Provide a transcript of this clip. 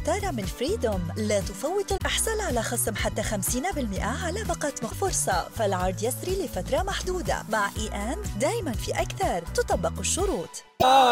المختارة من فريدوم. لا تفوت الإحصال على خصم حتى 50% على باقات فرصة، فالعرض يسري لفترة محدودة. مع إي أند دايما في أكثر، تطبق الشروط.